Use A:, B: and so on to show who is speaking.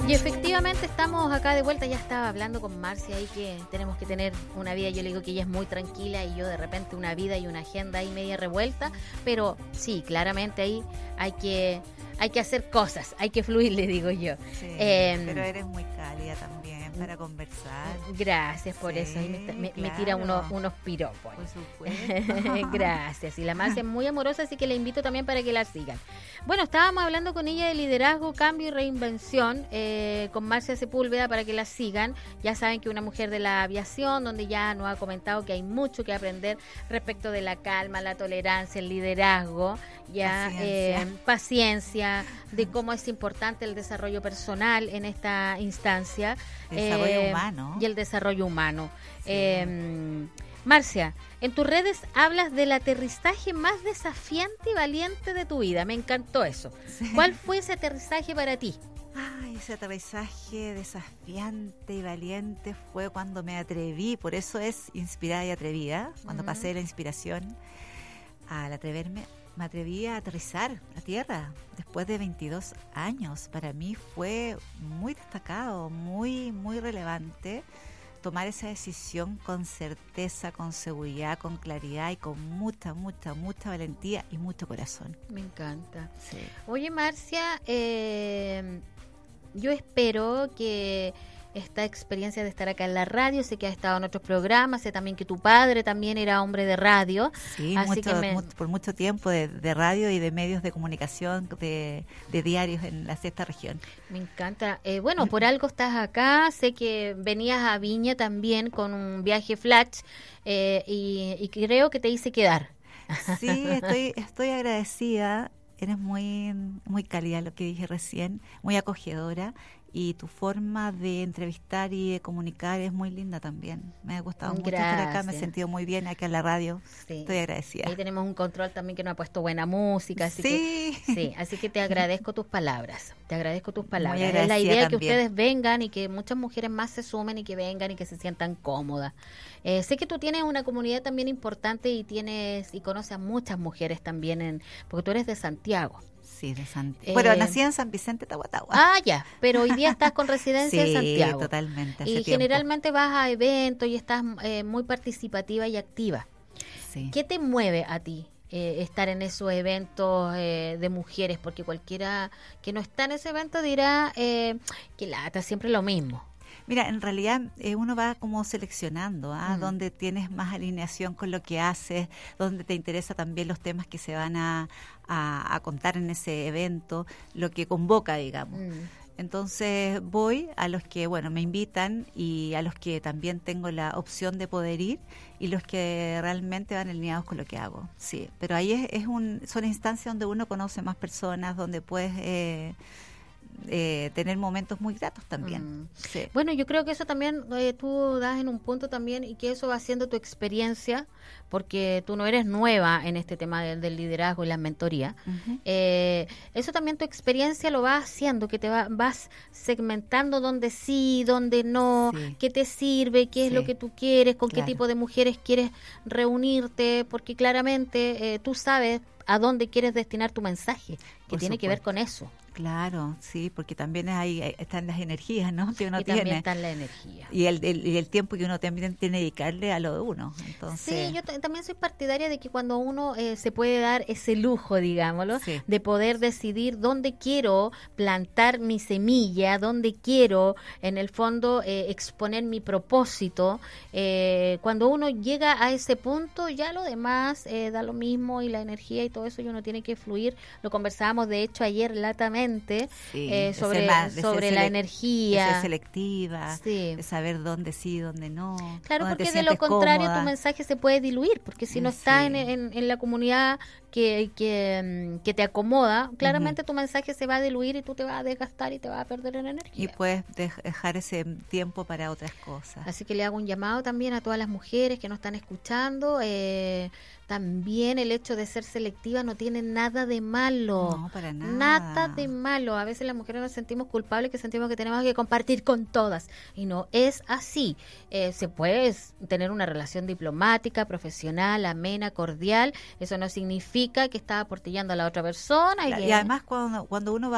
A: Y efectivamente estamos acá de vuelta. Ya estaba hablando con Marcia ahí que tenemos que tener una vida. Yo le digo que ella es muy tranquila y yo de repente una vida y una agenda ahí media revuelta. Pero sí, claramente ahí hay que hacer cosas, hay que fluir, le digo yo.
B: Sí, pero eres muy cálida también para conversar.
A: Gracias por eso. Ahí me tira unos piropos.
B: Por supuesto.
A: Gracias. Y la Marcia es muy amorosa, así que le invito también para que la sigan. Bueno, estábamos hablando con ella de liderazgo, cambio y reinvención, con Marcia Sepúlveda, para que la sigan. Ya saben que una mujer de la aviación, donde ya nos ha comentado que hay mucho que aprender respecto de la calma, la tolerancia, el liderazgo, ya paciencia, de cómo es importante el desarrollo personal en esta instancia.
B: Desarrollo humano.
A: Y el desarrollo humano. Sí. Marcia, en tus redes hablas del aterrizaje más desafiante y valiente de tu vida. Me encantó eso. Sí. ¿Cuál fue ese aterrizaje para ti?
B: Ay, ese aterrizaje desafiante y valiente fue cuando me atreví, por eso es inspirada y atrevida, cuando pasé la inspiración al atreverme, me atreví a aterrizar a tierra después de 22 años. Para mí fue muy destacado, muy, muy relevante tomar esa decisión con certeza, con seguridad, con claridad y con mucha, mucha, mucha valentía y mucho corazón.
A: Me encanta.
B: Sí.
A: Oye, Marcia, yo espero que esta experiencia de estar acá en la radio, sé que has estado en otros programas, sé también que tu padre también era hombre de radio.
B: Sí, así por mucho tiempo de radio y de medios de comunicación, de diarios en la sexta región.
A: Me encanta. Bueno, por algo estás acá, sé que venías a Viña también con un viaje flash y creo que te hice quedar.
B: Sí, estoy agradecida. Eres muy, muy cálida, lo que dije recién, muy acogedora. Y tu forma de entrevistar y de comunicar es muy linda también. Me ha gustado mucho estar acá, me he sentido muy bien acá en la radio. Sí. Estoy agradecida.
A: Ahí tenemos un control también que nos ha puesto buena música. Así así que te agradezco tus palabras. Te agradezco tus palabras. Es la idea también, que ustedes vengan y que muchas mujeres más se sumen y que vengan y que se sientan cómodas. Sé que tú tienes una comunidad también importante y conoces a muchas mujeres también, porque tú eres de Santiago.
B: Sí, de Santiago. Bueno, nací en San Vicente, Tahuatahua.
A: Ya, pero hoy día estás con residencia en Santiago.
B: Sí, totalmente.
A: Y generalmente vas a eventos y estás muy participativa y activa.
B: Sí.
A: ¿Qué te mueve a ti estar en esos eventos de mujeres? Porque cualquiera que no está en ese evento dirá que lata, siempre lo mismo.
B: Mira, en realidad uno va como seleccionando, donde tienes más alineación con lo que haces, donde te interesa también los temas que se van a contar en ese evento, lo que convoca, digamos. Entonces voy a los que, me invitan y a los que también tengo la opción de poder ir y los que realmente van alineados con lo que hago. Sí, pero ahí son instancias donde uno conoce más personas, donde puedes tener momentos muy gratos también. Sí.
A: Bueno, yo creo que eso también tú das en un punto también y que eso va haciendo tu experiencia, porque tú no eres nueva en este tema del liderazgo y la mentoría. Eso también tu experiencia lo va haciendo, que te vas segmentando dónde sí, dónde no, qué te sirve, qué es lo que tú quieres, con qué tipo de mujeres quieres reunirte, porque claramente tú sabes a dónde quieres destinar tu mensaje, que tiene que ver con eso.
B: Claro, sí, porque también ahí están las energías, ¿no? Que uno tiene.
A: También está la energía.
B: Y el tiempo que uno también tiene que dedicarle a lo de uno. Entonces...
A: Sí, yo también soy partidaria de que cuando uno se puede dar ese lujo, digámoslo, de poder decidir dónde quiero plantar mi semilla, dónde quiero, en el fondo, exponer mi propósito. Cuando uno llega a ese punto, ya lo demás da lo mismo y la energía y todo eso, y uno tiene que fluir. Lo conversábamos, de hecho, ayer latamente. Sobre la energía,
B: de ser selectiva, de saber dónde sí, dónde no.
A: Claro, porque de lo contrario cómoda. Tu mensaje se puede diluir, porque si no estás en la comunidad que te acomoda, claramente tu mensaje se va a diluir y tú te vas a desgastar y te vas a perder en energía.
B: Y puedes dejar ese tiempo para otras cosas.
A: Así que le hago un llamado también a todas las mujeres que nos están escuchando. También el hecho de ser selectiva no tiene nada de malo.
B: No, para nada.
A: Nada de malo. A veces las mujeres nos sentimos culpables, que sentimos que tenemos que compartir con todas. Y no es así. Se puede tener una relación diplomática, profesional, amena, cordial. Eso no significa que está aportillando a la otra persona.
B: Y además cuando uno va